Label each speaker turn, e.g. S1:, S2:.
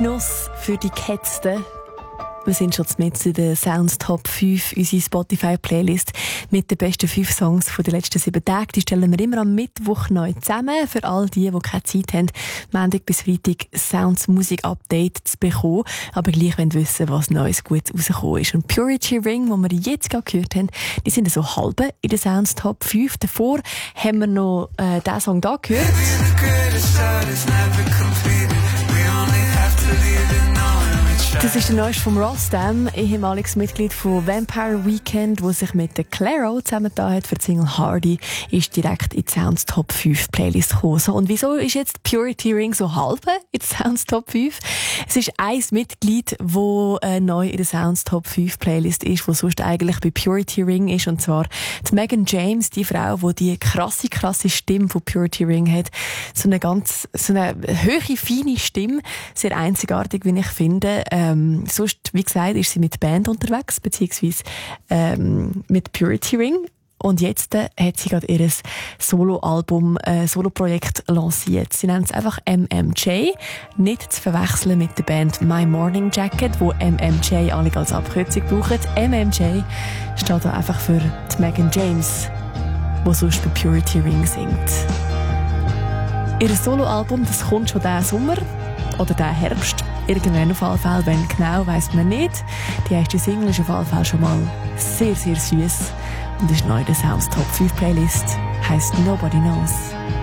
S1: Genuss für die Gehetzten. Wir sind schon mit in der Sounds Top 5, unsere Spotify-Playlist mit den besten 5 Songs der letzten 7 Tage. Die stellen wir immer am Mittwoch neu zusammen, für all die keine Zeit haben, Montag bis Freitag Sounds Musik Update zu bekommen, aber gleich wissen, was Neues Gutes rausgekommen ist. Und Purity Ring, die wir jetzt gerade gehört haben, die sind so halb in der Sounds Top 5. Davor haben wir noch diesen Song hier gehört. Das ist der neueste von Rostam, ehemaliges Mitglied von Vampire Weekend, das sich mit der Clairo zusammengetan hat für die Single Hardy, ist direkt in die Sounds Top 5 Playlist gekommen. So, und wieso ist jetzt Purity Ring so halb in der Sounds Top 5? Es ist ein Mitglied, das neu in der Sounds Top 5 Playlist ist, das sonst eigentlich bei Purity Ring ist, und zwar die Megan James, die Frau, die krasse Stimme von Purity Ring hat. So eine hohe, feine Stimme, sehr einzigartig, wie ich finde. Sonst, wie gesagt, ist sie mit Band unterwegs, beziehungsweise mit Purity Ring. Und jetzt hat sie gerade ihr Soloalbum, Soloprojekt lanciert. Sie nennt es einfach MMJ, nicht zu verwechseln mit der Band My Morning Jacket, wo MMJ alle als Abkürzung brauchen. MMJ steht da einfach für die Megan James, die sonst bei Purity Ring singt. Ihr Soloalbum, das kommt schon diesen Sommer oder diesen Herbst. Irgendwann auf jeden Fall, wenn genau, weiss man nicht. Die erste Single ist auf jeden Fall schon mal sehr, sehr süß und ist neu in der Sounds Top 5 Playlist. Heisst Nobody Knows.